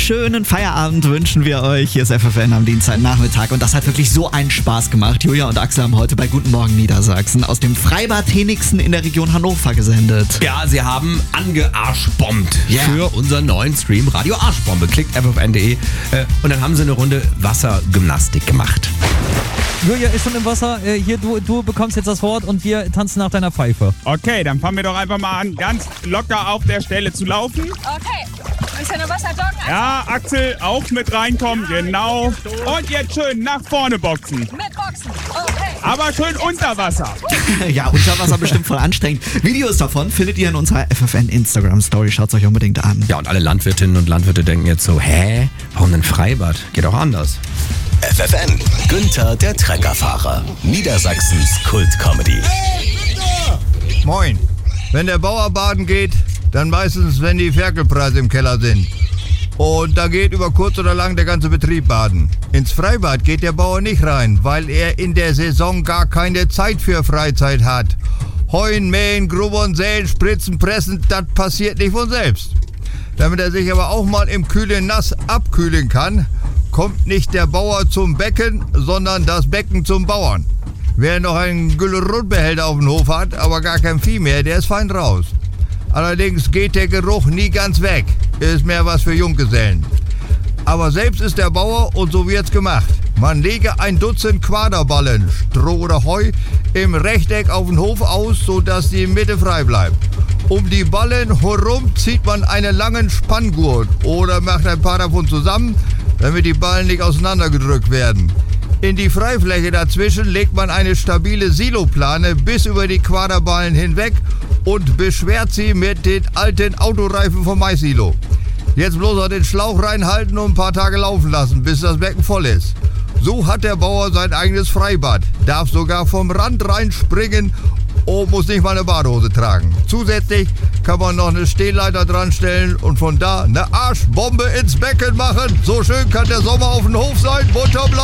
schönen Feierabend wünschen wir euch. Hier ist FFN am Dienstagnachmittag und das hat wirklich so einen Spaß gemacht. Julia und Axel haben heute bei Guten Morgen Niedersachsen aus dem Freibad Henigsen in der Region Hannover gesendet. Ja, sie haben angearschbombt für unseren neuen Stream Radio Arschbombe. Klickt ffn.de und dann haben sie eine Runde Wassergymnastik gemacht. Julia ist schon im Wasser. Hier, du bekommst jetzt das Wort und wir tanzen nach deiner Pfeife. Okay, dann fangen wir doch einfach mal an, ganz locker auf der Stelle zu laufen. Okay, bisschen im Wasser joggen. Ja, Axel, auch mit reinkommen, genau. Und jetzt schön nach vorne boxen. Mit Boxen, okay. Aber schön unter Wasser. Ja, unter Wasser bestimmt voll anstrengend. Videos davon findet ihr in unserer FFN Instagram Story. Schaut es euch unbedingt an. Ja, und alle Landwirtinnen und Landwirte denken jetzt so, warum ein Freibad? Geht auch anders. FFN, Günther der Treckerfahrer, Niedersachsens Kult-Comedy. Moin. Wenn der Bauer baden geht, dann meistens, wenn die Ferkelpreise im Keller sind. Und da geht über kurz oder lang der ganze Betrieb baden. Ins Freibad geht der Bauer nicht rein, weil er in der Saison gar keine Zeit für Freizeit hat. Heuen, mähen, grubbern, säen, spritzen, pressen, das passiert nicht von selbst. Damit er sich aber auch mal im kühlen Nass abkühlen kann, kommt nicht der Bauer zum Becken, sondern das Becken zum Bauern. Wer noch einen Gülle-Rundbehälter auf dem Hof hat, aber gar kein Vieh mehr, der ist fein raus. Allerdings geht der Geruch nie ganz weg, ist mehr was für Junggesellen. Aber selbst ist der Bauer und so wird's gemacht. Man lege ein Dutzend Quaderballen, Stroh oder Heu, im Rechteck auf den Hof aus, sodass die Mitte frei bleibt. Um die Ballen herum zieht man einen langen Spanngurt oder macht ein paar davon zusammen, damit die Ballen nicht auseinandergedrückt werden. In die Freifläche dazwischen legt man eine stabile Siloplane bis über die Quaderballen hinweg und beschwert sie mit den alten Autoreifen vom Maissilo. Jetzt bloß noch den Schlauch reinhalten und ein paar Tage laufen lassen, bis das Becken voll ist. So hat der Bauer sein eigenes Freibad, darf sogar vom Rand reinspringen und muss nicht mal eine Badehose tragen. Zusätzlich kann man noch eine Stehleiter dran stellen und von da eine Arschbombe ins Becken machen. So schön kann der Sommer auf dem Hof sein. Munter bleiben.